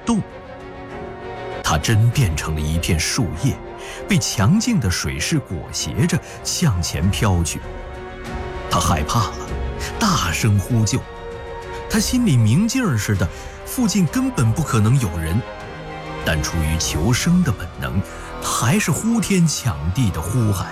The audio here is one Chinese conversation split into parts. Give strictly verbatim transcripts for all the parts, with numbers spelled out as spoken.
动。他真变成了一片树叶，被强劲的水势裹挟着向前飘去。他害怕了，大声呼救。他心里明镜似的，附近根本不可能有人，但出于求生的本能，他还是呼天抢地的呼喊。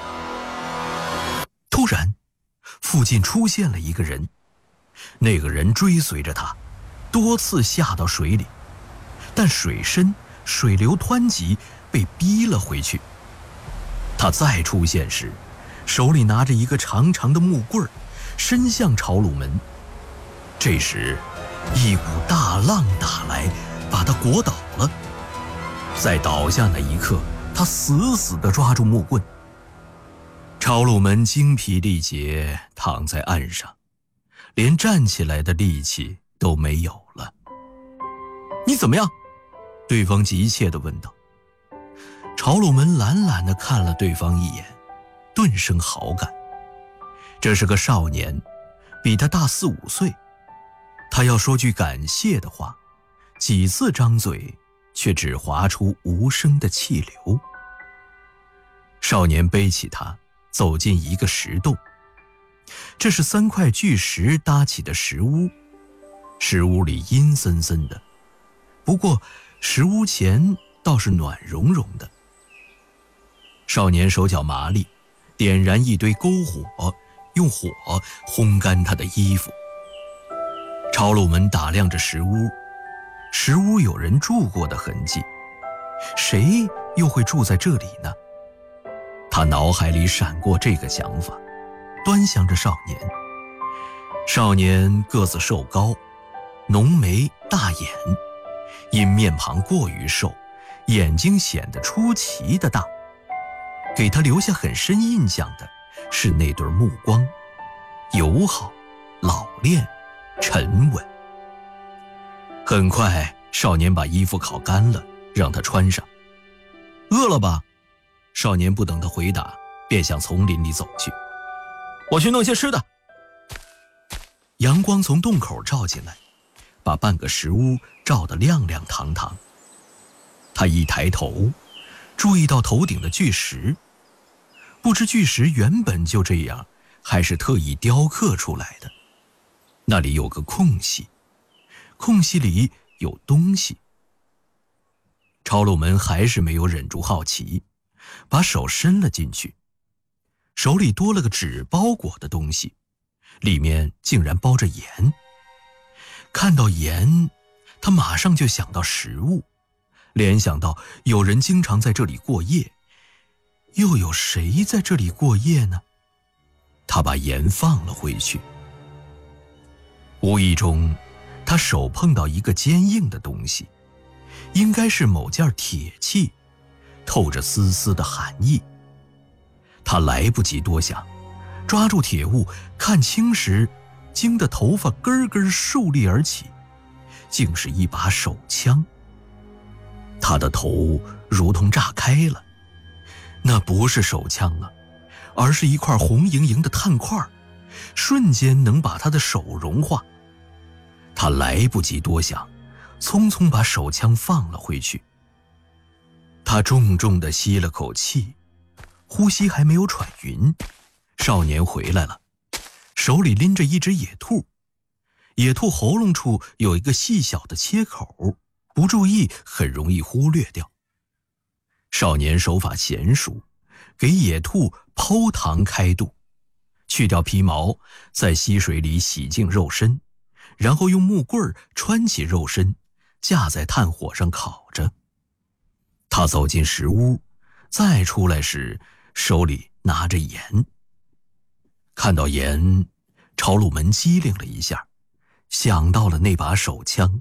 突然，附近出现了一个人，那个人追随着他，多次下到水里，但水深，水流湍急，被逼了回去。他再出现时，手里拿着一个长长的木棍，伸向朝鲁门。这时，一股大浪打来，把他裹倒了。在倒下那一刻，他死死地抓住木棍。朝鲁门精疲力竭，躺在岸上，连站起来的力气都没有了。你怎么样？对方急切地问道。朝鲁门懒懒地看了对方一眼，顿生好感。这是个少年，比他大四五岁。他要说句感谢的话，几次张嘴，却只划出无声的气流。少年背起他，走进一个石洞。这是三块巨石搭起的石屋，石屋里阴森森的，不过石屋前倒是暖融融的。少年手脚麻利，点燃一堆篝火，用火烘干他的衣服。朝鲁门打量着石屋，石屋有人住过的痕迹，谁又会住在这里呢？他脑海里闪过这个想法，端详着少年。少年个子瘦高，浓眉大眼，因面庞过于瘦，眼睛显得出奇的大。给他留下很深印象的是那对目光，友好、老练、沉稳。很快，少年把衣服烤干了，让他穿上。饿了吧？少年不等他回答，便向丛林里走去。我去弄些吃的。阳光从洞口照进来，把半个石屋照得亮亮堂堂。他一抬头，注意到头顶的巨石，不知巨石原本就这样，还是特意雕刻出来的。那里有个空隙，空隙里有东西。朝鲁门还是没有忍住好奇，把手伸了进去，手里多了个纸包裹的东西，里面竟然包着盐。看到盐，他马上就想到食物，联想到有人经常在这里过夜，又有谁在这里过夜呢？他把盐放了回去。无意中，他手碰到一个坚硬的东西，应该是某件铁器，透着丝丝的寒意。他来不及多想，抓住铁物看清时，惊得头发根根竖立而起，竟是一把手枪。他的头如同炸开了，那不是手枪啊，而是一块红莹莹的炭块，瞬间能把他的手融化。他来不及多想，匆匆把手枪放了回去。他重重地吸了口气，呼吸还没有喘匀，少年回来了，手里拎着一只野兔。野兔喉咙处有一个细小的切口，不注意很容易忽略掉。少年手法娴熟，给野兔剖膛开肚，去掉皮毛，在溪水里洗净肉身，然后用木棍穿起肉身，架在炭火上烤着。他走进石屋，再出来时手里拿着盐。看到盐，朝鲁门机灵了一下，想到了那把手枪。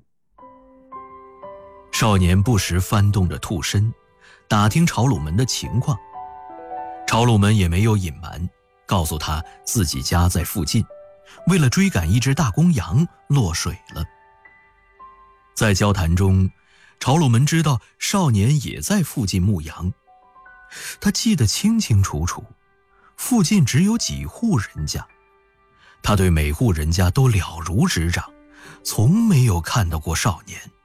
少年不时翻动着兔身，打听朝鲁门的情况。朝鲁门也没有隐瞒，告诉他自己家在附近，为了追赶一只大公羊落水了。在交谈中，朝鲁门知道少年也在附近牧羊，他记得清清楚楚，附近只有几户人家，他对每户人家都了如指掌，从没有看到过少年。